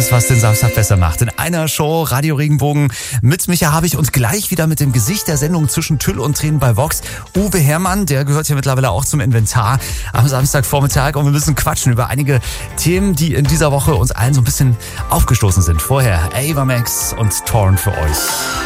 alles, was den Samstag besser macht. In einer Show, Radio Regenbogen mit Micha Habich und gleich wieder mit dem Gesicht der Sendung zwischen Tüll und Tränen bei Vox. Uwe Herrmann, der gehört ja mittlerweile auch zum Inventar am Samstagvormittag und wir müssen quatschen über einige Themen, die in dieser Woche uns allen so ein bisschen aufgestoßen sind. Vorher Ava Max und Torn für euch.